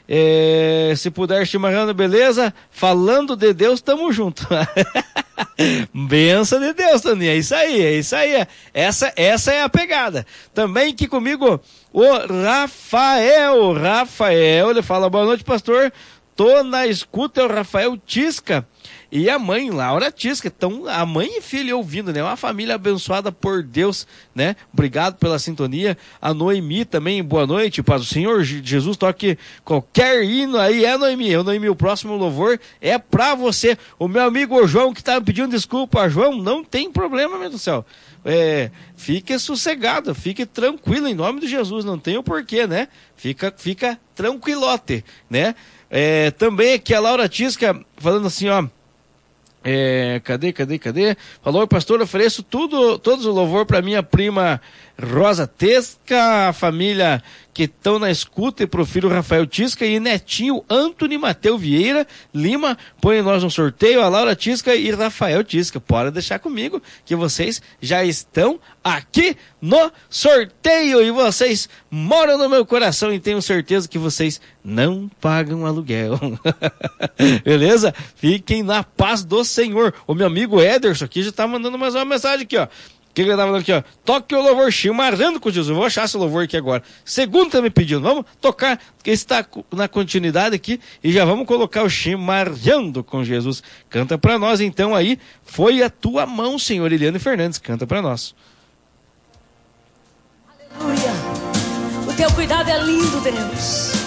Se puder, chimarrão, beleza? Falando de Deus, tamo junto. Benção de Deus, Toninho. É isso aí. Essa é a pegada. Também aqui comigo, o Rafael, ele fala, boa noite, pastor. Tô na escuta, é o Rafael Tisca e a mãe, Laura Tisca. Então, a mãe e filho ouvindo, né? Uma família abençoada por Deus, né? Obrigado pela sintonia. A Noemi também, boa noite. Paz do Senhor Jesus, toque qualquer hino aí. Noemi, o próximo louvor é pra você. O meu amigo João, que tá me pedindo desculpa. João, não tem problema, meu Deus do céu. Fique sossegado, fique tranquilo em nome de Jesus. Não tem o porquê, né? Fica tranquilote, né? Também aqui a Laura Tisca falando assim, ó. Cadê? Falou, pastor, ofereço todos o louvor para minha prima Rosa Tesca, a família que estão na escuta, e pro filho Rafael Tisca e netinho Antônio Mateu Vieira Lima. Põe nós no sorteio, a Laura Tisca e Rafael Tisca. Pode deixar comigo que vocês já estão aqui no sorteio e vocês moram no meu coração e tenho certeza que vocês não pagam aluguel. Beleza? Fiquem na paz do Senhor. O meu amigo Ederson aqui já tá mandando mais uma mensagem aqui, ó. O que ele tava falando aqui, ó? Toque o louvor Chimarrando com Jesus. Vou achar esse louvor aqui agora. Segundo tá me pedindo. Vamos tocar, porque está na continuidade aqui. E já vamos colocar o Chimarrando com Jesus. Canta pra nós então aí. Foi a tua mão, Senhor. Eliane Fernandes. Canta pra nós. Aleluia. O teu cuidado é lindo, Deus.